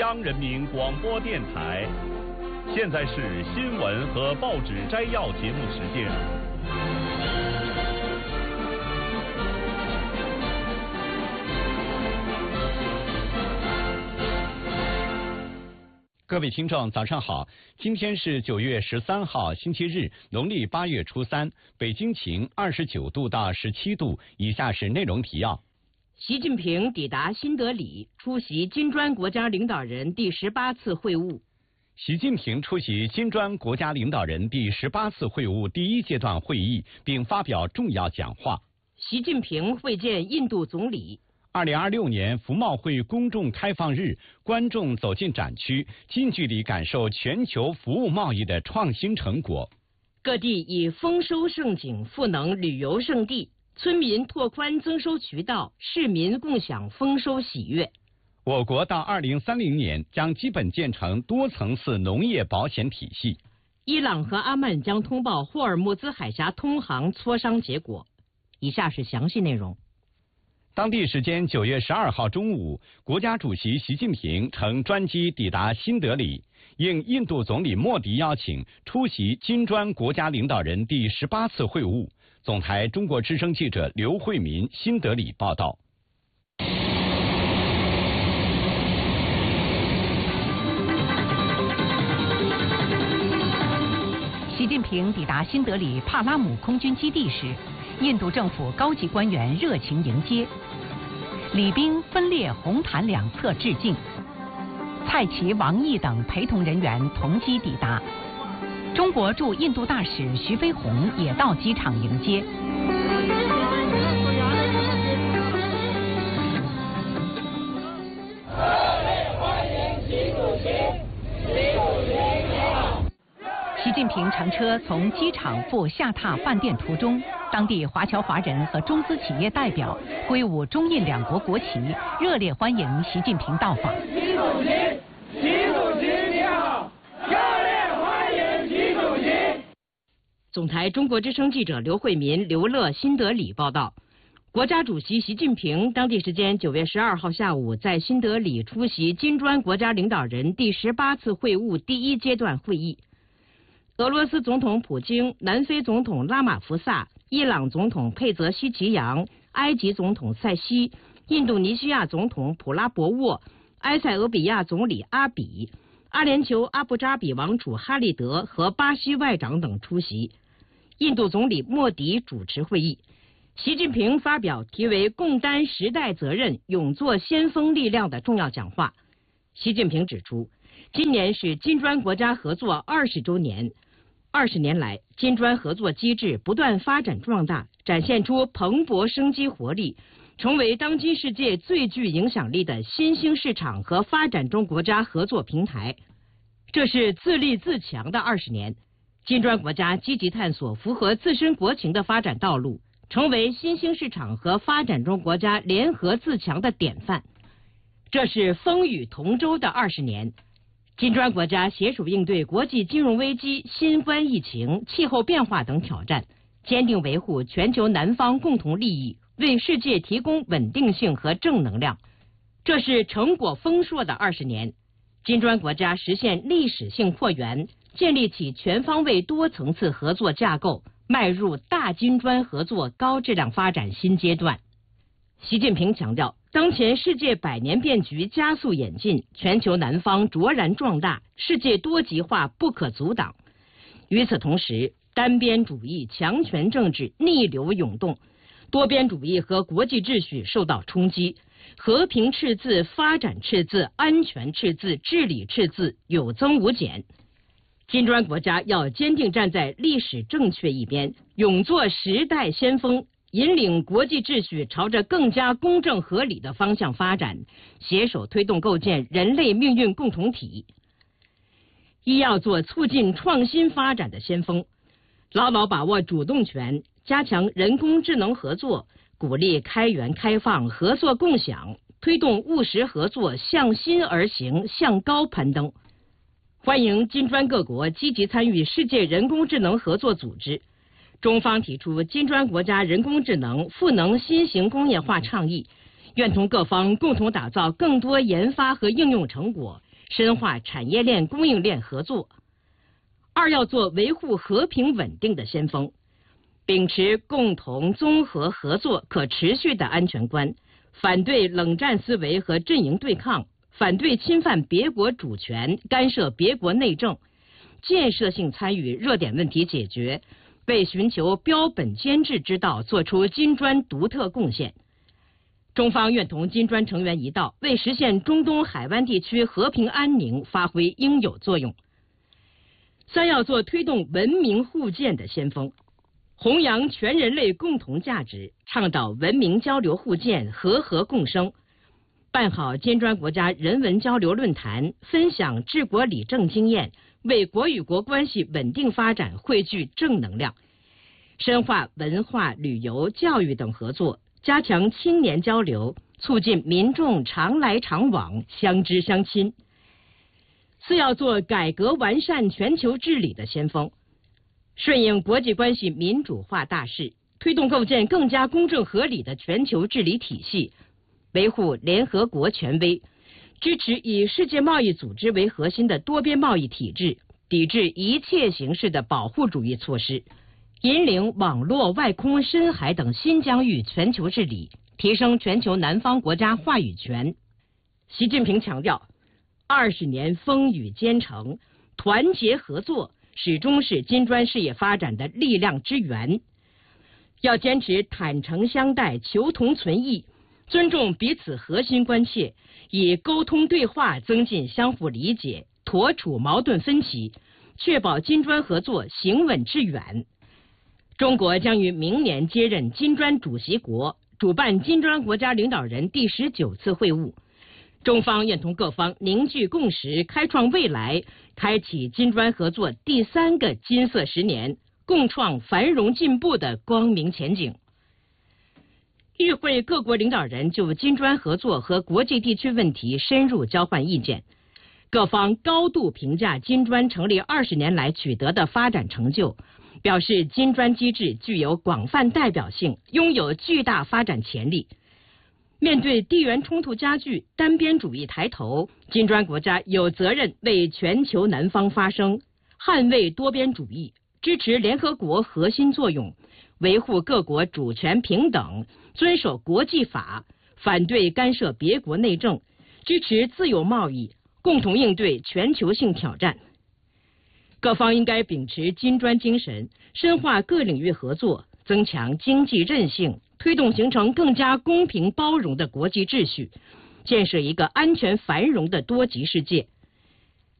央人民广播电台。现在是新闻和报纸摘要节目时间。各位听众，早上好！今天是9月13号，星期日，农历8月初3，北京晴，29度到17度。以下是内容提要： 习近平抵达新德里，出席金砖国家领导人第18次会晤。 习近平出席金砖国家领导人第18次会晤第1阶段会议，并发表重要讲话。 习近平会见印度总理。 2026年服贸会公众开放日，观众走进展区，近距离感受全球服务贸易的创新成果。 各地以丰收盛景赋能旅游胜地，村民拓宽增收渠道，市民共享丰收喜悦。 我国到2030年将基本建成多层次农业保险体系。 伊朗和阿曼将通报霍尔木兹海峡通航磋商结果。以下是详细内容。 当地时间9月12号中午，国家主席习近平乘专机抵达新德里，应印度总理莫迪邀请，出席金砖国家领导人第18次会晤。总台中国之声记者刘慧民新德里报道。 习近平抵达新德里帕拉姆空军基地时，印度政府高级官员热情迎接，礼宾分列红毯两侧致敬。蔡奇、王毅等陪同人员同机抵达。中国驻印度大使徐飞鸿也到机场迎接。习近平乘车从机场赴下榻饭店途中，当地华侨华人和中资企业代表挥舞中印两国国旗，热烈欢迎习近平到访。 习主席，习主席你好，热烈欢迎习主席。 总台中国之声记者刘慧民、刘乐新德里报道。国家主席习近平当地时间9月12号下午在新德里出席金砖国家领导人第18次会晤第1阶段会议。俄罗斯总统普京、南非总统拉马福萨、伊朗总统佩泽希奇扬、埃及总统塞西、印度尼西亚总统普拉博沃、埃塞俄比亚总理阿比、阿联酋阿布扎比王储哈利德和巴西外长等出席。印度总理莫迪主持会议。习近平发表题为“共担时代责任，勇做先锋力量”的重要讲话。习近平指出，今年是金砖国家合作20周年。20年来，金砖合作机制不断发展壮大，展现出蓬勃生机活力，成为当今世界最具影响力的新兴市场和发展中国家合作平台。这是自立自强的20年，金砖国家积极探索符合自身国情的发展道路，成为新兴市场和发展中国家联合自强的典范。这是风雨同舟的20年。金砖国家携手应对国际金融危机、新冠疫情、气候变化等挑战，坚定维护全球南方共同利益，为世界提供稳定性和正能量。这是成果丰硕的20年。金砖国家实现历史性扩员，建立起全方位多层次合作架构，迈入大金砖合作高质量发展新阶段。习近平强调，当前世界百年变局加速演进，全球南方卓然壮大，世界多极化不可阻挡。与此同时，单边主义、强权政治逆流涌动，多边主义和国际秩序受到冲击，和平赤字、发展赤字、安全赤字、治理赤字有增无减。金砖国家要坚定站在历史正确一边，勇做时代先锋，引领国际秩序朝着更加公正合理的方向发展，携手推动构建人类命运共同体。一要做促进创新发展的先锋，牢牢把握主动权，加强人工智能合作，鼓励开源开放、合作共享，推动务实合作向心而行、向高攀登。欢迎金砖各国积极参与世界人工智能合作组织。中方提出金砖国家人工智能赋能新型工业化倡议，愿同各方共同打造更多研发和应用成果， 深化产业链、供应链合作。二要做维护和平稳定的先锋，秉持共同、综合、合作、可持续的安全观，反对冷战思维和阵营对抗，反对侵犯别国主权、干涉别国内政，建设性参与热点问题解决，为寻求标本兼治之道做出金砖独特贡献。中方愿同金砖成员一道，为实现中东海湾地区和平安宁发挥应有作用。三要做推动文明互鉴的先锋，弘扬全人类共同价值，倡导文明交流互鉴、和合共生，办好金砖国家人文交流论坛，分享治国理政经验，为国与国关系稳定发展汇聚正能量。深化文化、旅游、教育等合作，加强青年交流，促进民众常来常往、相知相亲。四要做改革完善全球治理的先锋，顺应国际关系民主化大势，推动构建更加公正合理的全球治理体系，维护联合国权威，支持以世界贸易组织为核心的多边贸易体制，抵制一切形式的保护主义措施，引领网络、外空、深海等新疆域全球治理，提升全球南方国家话语权。习近平强调，20年风雨兼程，团结合作始终是金砖事业发展的力量之源。要坚持坦诚相待、求同存异，尊重彼此核心关切，以沟通对话增进相互理解，妥处矛盾分歧，确保金砖合作行稳致远。中国将于明年接任金砖主席国，主办金砖国家领导人第19次会晤。中方愿同各方凝聚共识，开创未来，开启金砖合作第3个金色10年，共创繁荣进步的光明前景。与会各国领导人就金砖合作和国际地区问题深入交换意见，各方高度评价金砖成立20年来取得的发展成就，表示金砖机制具有广泛代表性，拥有巨大发展潜力。面对地缘冲突加剧、单边主义抬头，金砖国家有责任为全球南方发声，捍卫多边主义，支持联合国核心作用，维护各国主权平等，遵守国际法，反对干涉别国内政，支持自由贸易，共同应对全球性挑战。各方应该秉持金砖精神，深化各领域合作，增强经济韧性，推动形成更加公平包容的国际秩序，建设一个安全繁荣的多极世界。